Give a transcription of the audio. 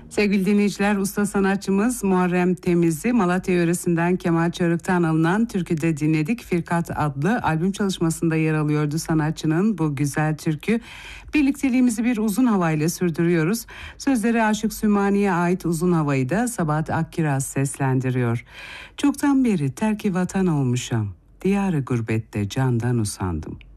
Sevgili dinleyiciler, usta sanatçımız Muharrem Temiz'i Malatya yöresinden Kemal Çarık'tan alınan türküde dinledik. Firkat adlı albüm çalışmasında yer alıyordu sanatçının bu güzel türkü. Birlikteliğimizi bir uzun havayla sürdürüyoruz. Sözleri Aşık Sümani'ye ait uzun havayı da Sabahat Akkiraz seslendiriyor. Çoktan beri terk-i vatan olmuşam, diyarı gurbette candan usandım.